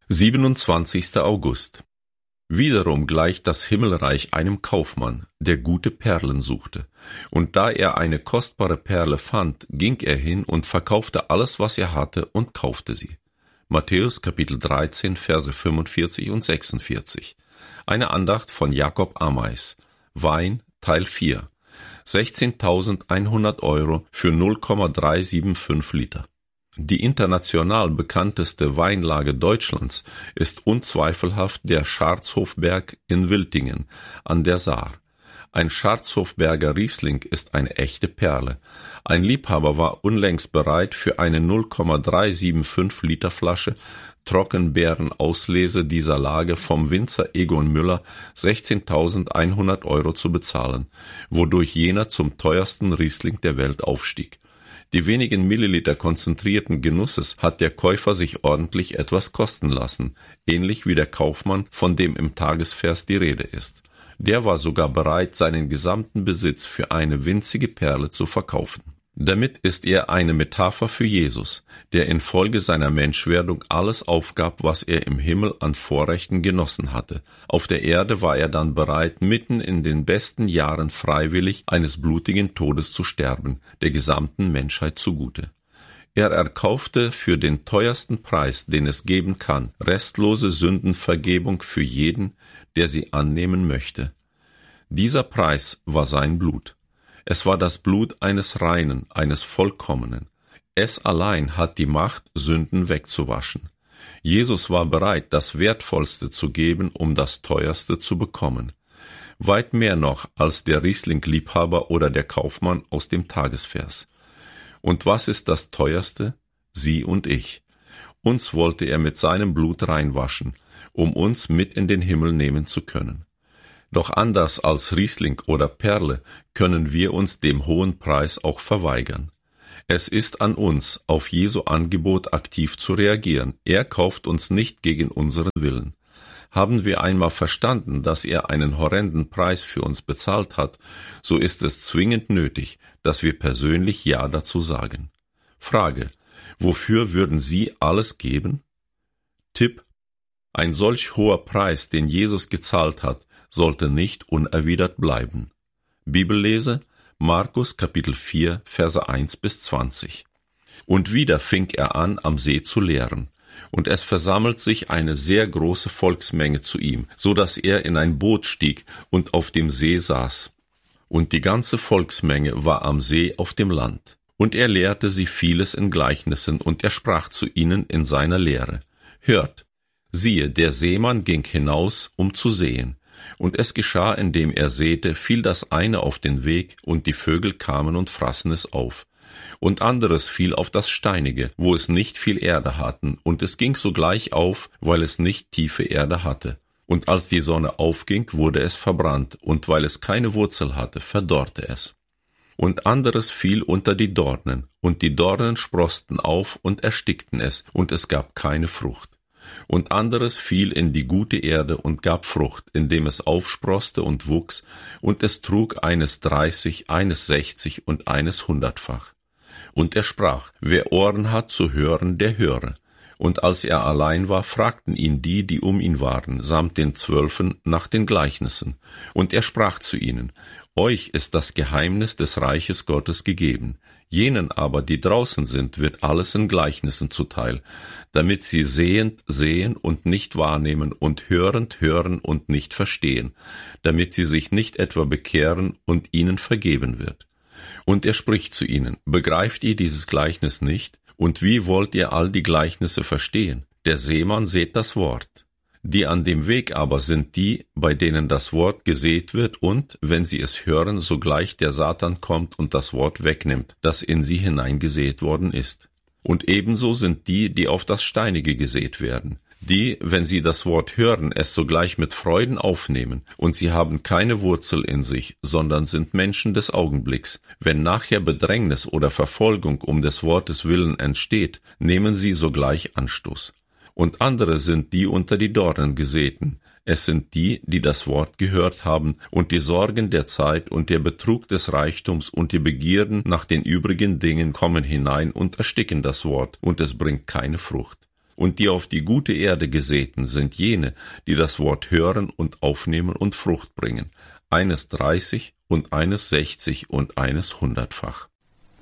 27. August. Wiederum gleicht das Himmelreich einem Kaufmann, der gute Perlen suchte. Und da er eine kostbare Perle fand, ging er hin und verkaufte alles, was er hatte, und kaufte sie. Matthäus Kapitel 13, Verse 45 und 46. Eine Andacht von Jakob Ameis. Wein, Teil 4. 16.100 € für 0,375 Liter. Die international bekannteste Weinlage Deutschlands ist unzweifelhaft der Scharzhofberg in Wiltingen an der Saar. Ein Scharzhofberger Riesling ist eine echte Perle. Ein Liebhaber war unlängst bereit, für eine 0,375 Liter Flasche Trockenbeerenauslese dieser Lage vom Winzer Egon Müller 16.100 € zu bezahlen, wodurch jener zum teuersten Riesling der Welt aufstieg. Die wenigen Milliliter konzentrierten Genusses hat der Käufer sich ordentlich etwas kosten lassen, ähnlich wie der Kaufmann, von dem im Tagesvers die Rede ist. Der war sogar bereit, seinen gesamten Besitz für eine winzige Perle zu verkaufen. Damit ist er eine Metapher für Jesus, der infolge seiner Menschwerdung alles aufgab, was er im Himmel an Vorrechten genossen hatte. Auf der Erde war er dann bereit, mitten in den besten Jahren freiwillig eines blutigen Todes zu sterben, der gesamten Menschheit zugute. Er erkaufte für den teuersten Preis, den es geben kann, restlose Sündenvergebung für jeden, der sie annehmen möchte. Dieser Preis war sein Blut. Es war das Blut eines Reinen, eines Vollkommenen. Es allein hat die Macht, Sünden wegzuwaschen. Jesus war bereit, das Wertvollste zu geben, um das Teuerste zu bekommen. Weit mehr noch als der Riesling-Liebhaber oder der Kaufmann aus dem Tagesvers. Und was ist das Teuerste? Sie und ich. Uns wollte er mit seinem Blut reinwaschen, um uns mit in den Himmel nehmen zu können. Doch anders als Riesling oder Perle können wir uns dem hohen Preis auch verweigern. Es ist an uns, auf Jesu Angebot aktiv zu reagieren. Er kauft uns nicht gegen unseren Willen. Haben wir einmal verstanden, dass er einen horrenden Preis für uns bezahlt hat, so ist es zwingend nötig, dass wir persönlich Ja dazu sagen. Frage: Wofür würden Sie alles geben? Tipp: Ein solch hoher Preis, den Jesus gezahlt hat, sollte nicht unerwidert bleiben. Bibellese: Markus Kapitel 4, Verse 1 bis 20. Und wieder fing er an, am See zu lehren. Und es versammelt sich eine sehr große Volksmenge zu ihm, so dass er in ein Boot stieg und auf dem See saß. Und die ganze Volksmenge war am See auf dem Land. Und er lehrte sie vieles in Gleichnissen, und er sprach zu ihnen in seiner Lehre: Hört, siehe, der Seemann ging hinaus, um zu säen. Und es geschah, indem er säte, fiel das eine auf den Weg, und die Vögel kamen und fraßen es auf. Und anderes fiel auf das Steinige, wo es nicht viel Erde hatten, und es ging sogleich auf, weil es nicht tiefe Erde hatte. Und als die Sonne aufging, wurde es verbrannt, und weil es keine Wurzel hatte, verdorrte es. Und anderes fiel unter die Dornen, und die Dornen sproßten auf und erstickten es, und es gab keine Frucht. Und anderes fiel in die gute Erde und gab Frucht, indem es aufsproßte und wuchs, und es trug eines 30, eines 60 und eines 100-fach. Und er sprach: Wer Ohren hat zu hören, der höre. Und als er allein war, fragten ihn die, die um ihn waren, samt den 12 nach den Gleichnissen. Und er sprach zu ihnen: Euch ist das Geheimnis des Reiches Gottes gegeben. Jenen aber, die draußen sind, wird alles in Gleichnissen zuteil, damit sie sehend sehen und nicht wahrnehmen und hörend hören und nicht verstehen, damit sie sich nicht etwa bekehren und ihnen vergeben wird. Und er spricht zu ihnen: Begreift ihr dieses Gleichnis nicht? Und wie wollt ihr all die Gleichnisse verstehen? Der Seemann sät das Wort. Die an dem Weg aber sind die, bei denen das Wort gesät wird und, wenn sie es hören, sogleich der Satan kommt und das Wort wegnimmt, das in sie hineingesät worden ist. Und ebenso sind die, die auf das Steinige gesät werden. Die, wenn sie das Wort hören, es sogleich mit Freuden aufnehmen, und sie haben keine Wurzel in sich, sondern sind Menschen des Augenblicks. Wenn nachher Bedrängnis oder Verfolgung um des Wortes willen entsteht, nehmen sie sogleich Anstoß. Und andere sind die unter die Dornen gesäten. Es sind die, die das Wort gehört haben, und die Sorgen der Zeit und der Betrug des Reichtums und die Begierden nach den übrigen Dingen kommen hinein und ersticken das Wort, und es bringt keine Frucht. Und die auf die gute Erde gesäten sind jene, die das Wort hören und aufnehmen und Frucht bringen, eines 30 und eines 60 und eines 100-fach.